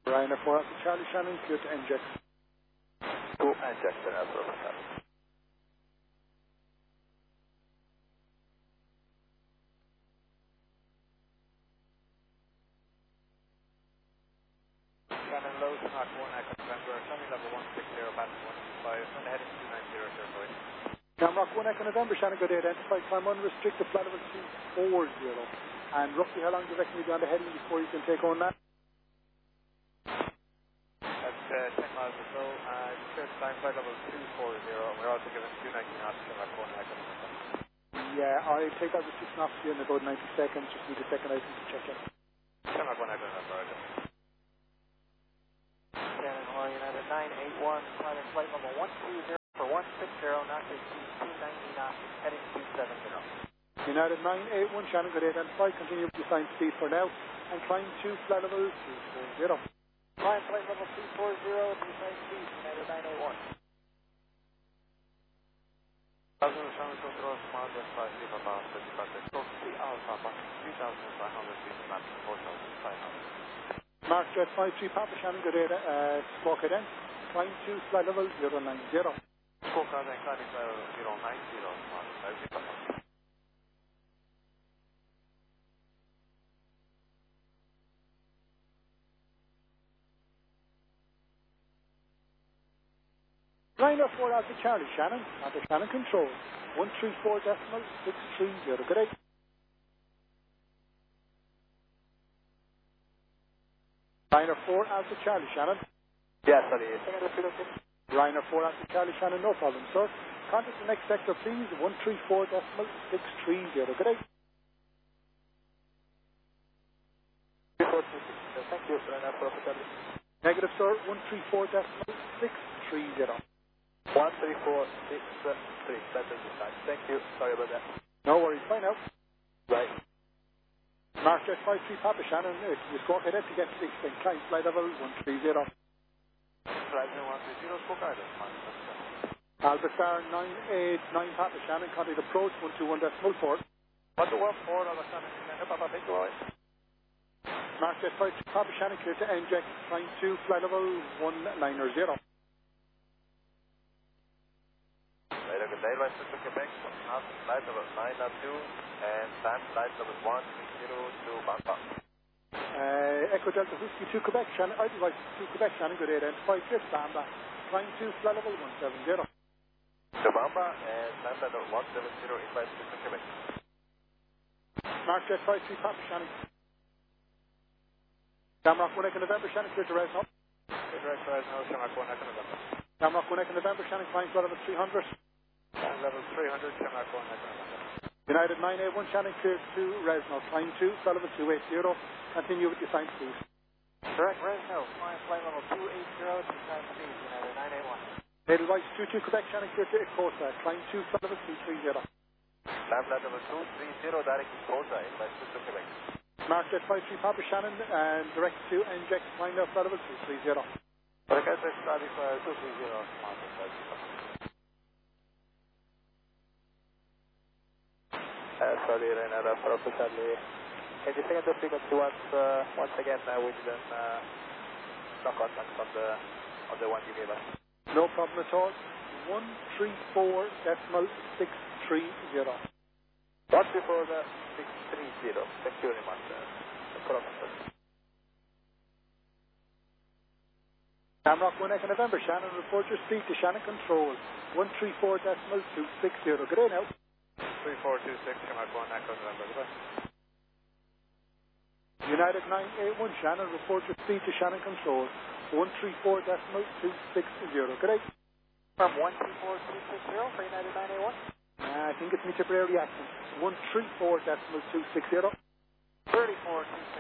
Ryanair 4 Alpha Charlie Shannon, clear to inject. To inject the Alpha Charlie. Shannon low, Mach 1 Echo November, Shannon level 160, pattern 125, and heading 290, sir, sorry. Shamrock 1 Echo November, Shannon, good day, identified time unrestricted, flight level 240. And roughly how long do you reckon you'll be on the heading before you can take on that? That's 10 miles or so, clear time, flight level 240, and we're also given 290 knots, Shamrock 1 Echo November. Yeah, I'll take that with 6 knots in about 90 seconds, just need a second item to check in. Shamrock 1 Echo November, okay. Shannon, Hawaii United 981, pilot flight level 120 for 160, not to exceed 290 knots, heading 270. United 981, Shannon, good day, identified, continue with your assigned speed for now, and climb to flight level 240. Climb flight level 240 to assigned speed, United 981. Shannon control, small jet 5 Lima Bound, 35 close to Alpha, Box 3,500 feet, map 4,500. Mark Jet 53 Papa Shannon, good day, squawk again, climb to flight level 090. Squawk again, climbing flight level 090, small jet 5 Lima Bound. Ryanair 4 Alpha Charlie Shannon, Alpha Shannon control, 134.630, good day. Ryanair 4 Alpha Charlie Shannon. Yes, sorry. Ryanair 4 Alpha Charlie Shannon, no problem, sir. Contact the next sector, please, 134.630, good day. Thank you, Ryanair 4 Alpha Charlie. Negative, sir, 134.630. 134.630, that is the time. Thank you, sorry about that. No worries, bye now. Right. Mark Jet 53 Papa Shannon, you squawk ahead to get 6 and climb flight level 130. Flight level 130, squawk ahead. Alpha Star 989 Papa Shannon, contact approach 121.4. 121.4, Alpha Shannon, Papa, thank you, alright. Mark Jet 53 Papa Shannon, clear to inject, climb to flight level 190. Good day, right to Quebec, flight level 902, and time flight level 102 Bangkok. Echo Delta Whiskey 2 Quebec, Shannon, Device 2 Quebec, Shannon, good day, identified, clear to Bamba, climb to flight level 170. To Bamba, and time flight level 170, invite to Quebec. Mark Jet 53 Papa Shannon. Shamrock 1 Echo November, Shannon, clear to Resno. Clear to Resno, Shamrock 1 Echo November. Shamrock 1 Echo November, Shannon, climb flight level 300. Level 300, Shamrock 1 Echo November. United 981, Shannon, clear to Resno, climb to flight level 280, continue with your assigned speed. Correct, Resno, climb flight level 280 to assigned speed, United 981. Edelweiss 22 Quebec, Shannon, clear to Ecosa, climb to flight level 230. Time flight level 230, direct Ecosa, invite to Quebec. Mark Jet 53 Papa Shannon, and direct to inject, climb now flight level 230. Direct to Charlie for 230, smart jet 5. Sorry, Ryanair 4 Alpha Charlie. Can you take the frequency once again with the no contact on the one you gave us? No problem at all. 134.630. 134.630. Thank you very much. Shamrock 1 Echo November, Shannon, report your speed to Shannon Control, 134.260. Good day now. 3426, Shamrock 1 Echo November. Goodbye. United 981, Shannon, report your speed to Shannon Control, 134.260. Good day. From 134.260 for United 981? I think it's me temporarily accent. 134.260. 34.260.